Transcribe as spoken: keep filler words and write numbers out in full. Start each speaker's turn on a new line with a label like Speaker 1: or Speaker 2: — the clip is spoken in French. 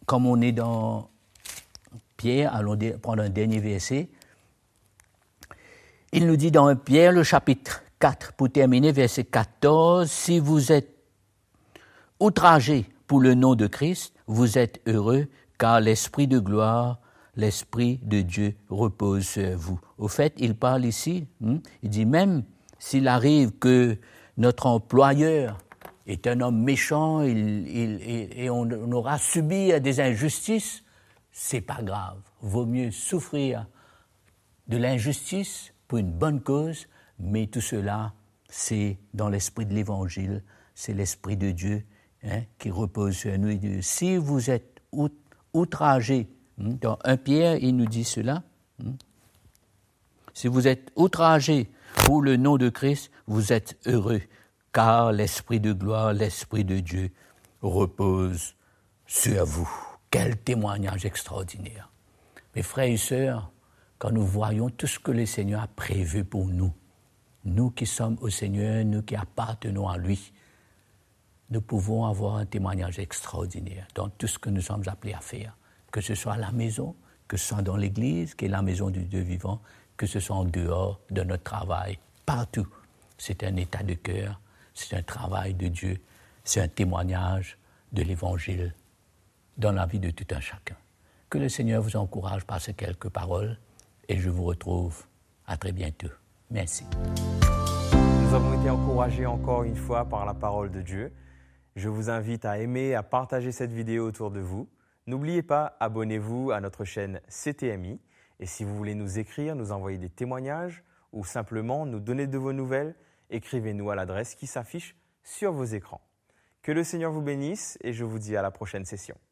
Speaker 1: comme on est dans Pierre, allons prendre un dernier verset. Il nous dit dans Pierre, le chapitre quatre, pour terminer, verset quatorze, « Si vous êtes outragés pour le nom de Christ, vous êtes heureux, car l'Esprit de gloire, l'Esprit de Dieu repose sur vous. » Au fait, il parle ici, hein, il dit même s'il arrive que notre employeur est un homme méchant il, il, il, et on, on aura subi des injustices, c'est pas grave. Vaut mieux souffrir de l'injustice pour une bonne cause, mais tout cela, c'est dans l'esprit de l'Évangile, c'est l'Esprit de Dieu hein, qui repose sur nous. Et si vous êtes out, outragés, hein, dans un Pierre, il nous dit cela, hein, si vous êtes outragés pour le nom de Christ, vous êtes heureux, car l'Esprit de gloire, l'Esprit de Dieu repose sur vous. Quel témoignage extraordinaire. Mes frères et sœurs, quand nous voyons tout ce que le Seigneur a prévu pour nous, nous qui sommes au Seigneur, nous qui appartenons à lui, nous pouvons avoir un témoignage extraordinaire dans tout ce que nous sommes appelés à faire, que ce soit à la maison, que ce soit dans l'Église, qui est la maison du Dieu vivant, que ce soit en dehors de notre travail, partout. C'est un état de cœur, c'est un travail de Dieu, c'est un témoignage de l'Évangile dans la vie de tout un chacun. Que le Seigneur vous encourage par ces quelques paroles et je vous retrouve à très bientôt. Merci.
Speaker 2: Nous avons été encouragés encore une fois par la parole de Dieu. Je vous invite à aimer, à partager cette vidéo autour de vous. N'oubliez pas, abonnez-vous à notre chaîne C T M I. Et si vous voulez nous écrire, nous envoyer des témoignages ou simplement nous donner de vos nouvelles, écrivez-nous à l'adresse qui s'affiche sur vos écrans. Que le Seigneur vous bénisse et je vous dis à la prochaine session.